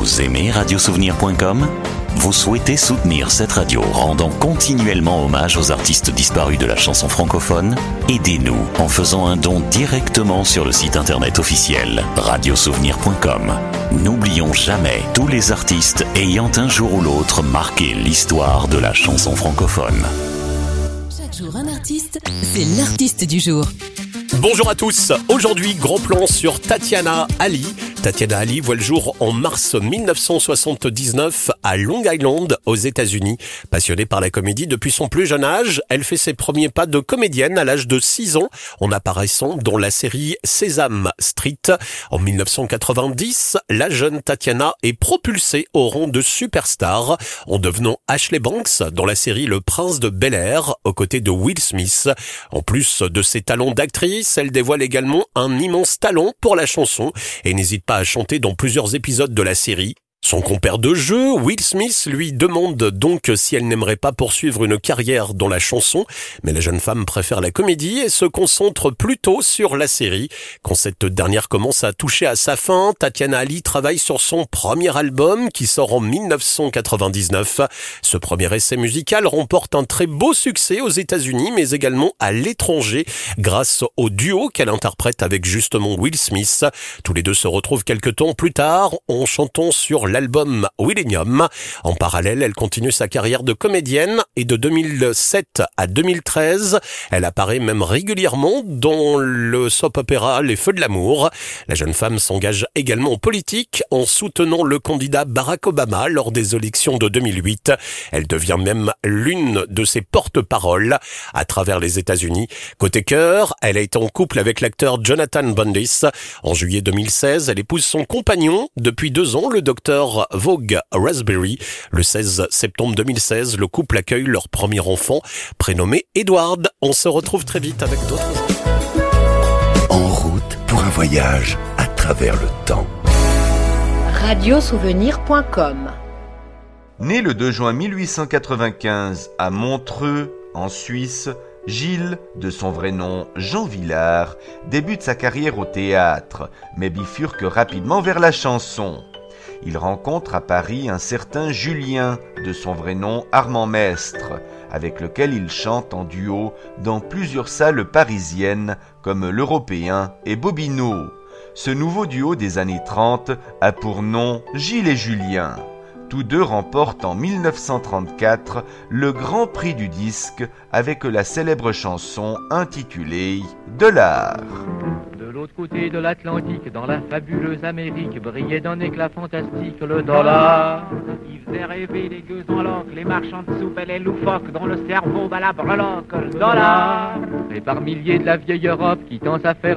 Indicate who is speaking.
Speaker 1: Vous aimez radiosouvenir.com ? Vous souhaitez soutenir cette radio rendant continuellement hommage aux artistes disparus de la chanson francophone ? Aidez-nous en faisant un don directement sur le site internet officiel radiosouvenir.com. N'oublions jamais tous les artistes ayant un jour ou l'autre marqué l'histoire de la chanson francophone.
Speaker 2: Chaque jour un artiste, c'est l'artiste du jour.
Speaker 3: Bonjour à tous, aujourd'hui grand plan sur Tatiana Ali. Tatiana Ali voit le jour en mars 1979 à Long Island, aux États-Unis. Passionnée par la comédie depuis son plus jeune âge, elle fait ses premiers pas de comédienne à l'âge de 6 ans en apparaissant dans la série Sesame Street. En 1990, la jeune Tatiana est propulsée au rang de superstar en devenant Ashley Banks dans la série Le Prince de Bel-Air aux côtés de Will Smith. En plus de ses talents d'actrice, elle dévoile également un immense talent pour la chanson et n'hésite pas à chanter dans plusieurs épisodes de la série. Son compère de jeu, Will Smith, lui demande donc si elle n'aimerait pas poursuivre une carrière dans la chanson, mais la jeune femme préfère la comédie et se concentre plutôt sur la série. Quand cette dernière commence à toucher à sa fin, Tatiana Ali travaille sur son premier album qui sort en 1999. Ce premier essai musical remporte un très beau succès aux États-Unis, mais également à l'étranger, grâce au duo qu'elle interprète avec justement Will Smith. Tous les deux se retrouvent quelques temps plus tard en chantant sur l'album Willennium. En parallèle, elle continue sa carrière de comédienne et de 2007 à 2013, elle apparaît même régulièrement dans le soap-opéra Les Feux de l'amour. La jeune femme s'engage également en politique en soutenant le candidat Barack Obama lors des élections de 2008. Elle devient même l'une de ses porte-paroles à travers les États-Unis. Côté cœur, elle a été en couple avec l'acteur Jonathan Brandis. En juillet 2016, elle épouse son compagnon depuis 2 ans, le docteur Vogue Raspberry. Le 16 septembre 2016, le couple accueille leur premier enfant, prénommé Edward. On se retrouve très vite avec d'autres enfants.
Speaker 4: En route pour un voyage à travers le temps.
Speaker 5: Radiosouvenir.com.
Speaker 6: Né le 2 juin 1895 à Montreux, en Suisse, Gilles, de son vrai nom Jean Villard, débute sa carrière au théâtre, mais bifurque rapidement vers la chanson. Il rencontre à Paris un certain Julien, de son vrai nom Armand Mestre, avec lequel il chante en duo dans plusieurs salles parisiennes comme l'Européen et Bobino. Ce nouveau duo des années 30 a pour nom Gilles et Julien. Tous deux remportent en 1934 le Grand Prix du disque avec la célèbre chanson intitulée « De l'art ».
Speaker 7: De l'autre côté de l'Atlantique, dans la fabuleuse Amérique, brillait d'un éclat fantastique le dollar. Il faisait rêver les gueux en loques, les marchands de soupe et les loufoques, dont le cerveau bat la breloque, le dollar. Et par milliers de la vieille Europe qui tend à faire